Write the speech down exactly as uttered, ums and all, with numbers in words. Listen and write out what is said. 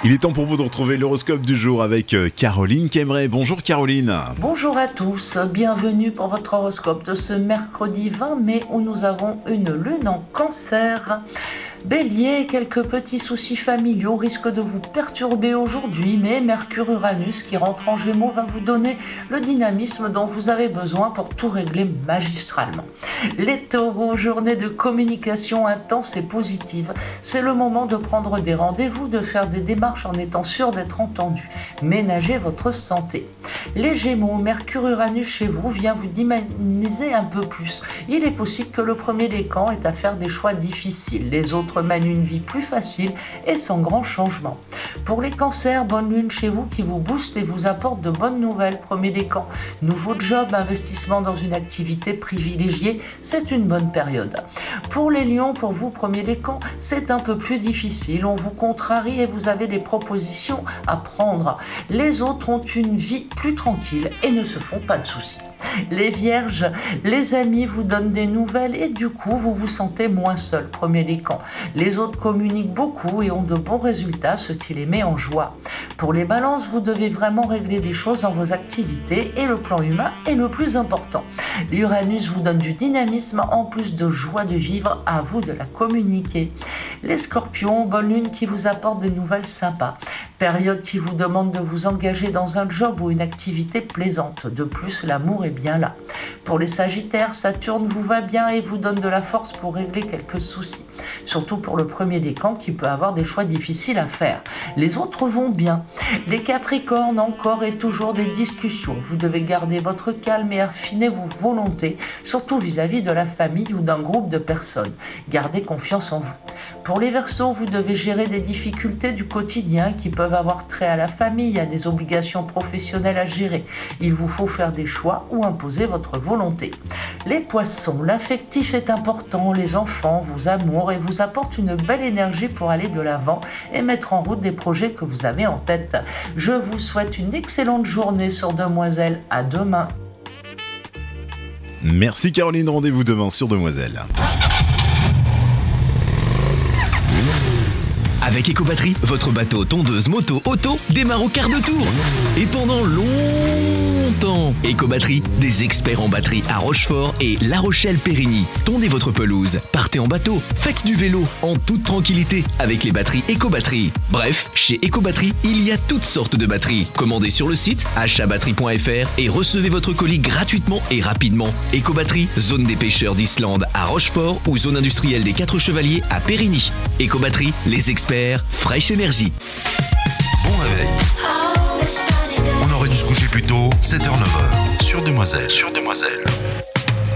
Il est temps pour vous de retrouver l'horoscope du jour avec Caroline Kemmerer. Bonjour Caroline. Bonjour à tous, bienvenue pour votre horoscope de ce mercredi vingt mai où nous avons une lune en cancer. Bélier, quelques petits soucis familiaux risquent de vous perturber aujourd'hui, mais Mercure-Uranus qui rentre en Gémeaux va vous donner le dynamisme dont vous avez besoin pour tout régler magistralement. Les Taureaux, journée de communication intense et positive. C'est le moment de prendre des rendez-vous, de faire des démarches en étant sûr d'être entendu. Ménagez votre santé. Les Gémeaux, Mercure-Uranus chez vous vient vous dynamiser un peu plus. Il est possible que le premier décan ait à faire des choix difficiles. Les autres mènent une vie plus facile et sans grand changement. Pour les cancers, bonne lune chez vous qui vous booste et vous apporte de bonnes nouvelles. Premier décan, nouveau job, investissement dans une activité privilégiée, c'est une bonne période. Pour les lions, pour vous, premier décan, c'est un peu plus difficile. On vous contrarie et vous avez des propositions à prendre. Les autres ont une vie plus tranquille et ne se font pas de soucis. Les vierges, les amis vous donnent des nouvelles et du coup vous vous sentez moins seul, premier décan. Les autres communiquent beaucoup et ont de bons résultats, ce qui les met en joie. Pour les balances, vous devez vraiment régler des choses dans vos activités et le plan humain est le plus important. L'Uranus vous donne du dynamisme en plus de joie de vivre, à vous de la communiquer. Les scorpions, bonne lune qui vous apporte des nouvelles sympas. Période qui vous demande de vous engager dans un job ou une activité plaisante. De plus, l'amour est bien là. Pour les sagittaires, Saturne vous va bien et vous donne de la force pour régler quelques soucis. Surtout pour le premier décan qui peut avoir des choix difficiles à faire. Les autres vont bien. Les capricornes, encore et toujours des discussions. Vous devez garder votre calme et affiner vos volontés, surtout vis-à-vis de la famille ou d'un groupe de personnes. Gardez confiance en vous. Pour les Verseaux, vous devez gérer des difficultés du quotidien qui peuvent avoir trait à la famille, à des obligations professionnelles à gérer. Il vous faut faire des choix ou imposer votre volonté. Les Poissons, l'affectif est important, les enfants, vos amours et vous apportent une belle énergie pour aller de l'avant et mettre en route des projets que vous avez en tête. Je vous souhaite une excellente journée sur Demoiselle. À demain. Merci Caroline, rendez-vous demain sur Demoiselle. Avec Ecobatterie, votre bateau, tondeuse, moto, auto démarre au quart de tour. Et pendant longtemps, Ecobatterie, des experts en batterie à Rochefort et La Rochelle-Périgny. Tondez votre pelouse, partez en bateau, faites du vélo en toute tranquillité avec les batteries Ecobatterie. Bref, chez Ecobatterie, il y a toutes sortes de batteries. Commandez sur le site achat batterie point f r et recevez votre colis gratuitement et rapidement. Ecobatterie, zone des pêcheurs d'Islande à Rochefort ou zone industrielle des Quatre Chevaliers à Périgny. Ecobatterie, les experts Fresh Énergie. Bon réveil. On aurait dû se coucher plus tôt, sept heures neuf heures, sur Demoiselle. Sur Demoiselle.